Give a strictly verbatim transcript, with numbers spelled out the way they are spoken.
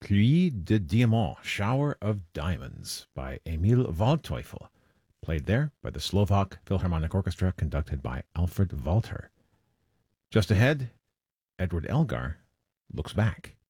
Pluie de Diamants, Shower of Diamonds by Emil Waldteufel, played there by the Slovak Philharmonic Orchestra conducted by Alfred Walter. Just ahead, Edward Elgar looks back.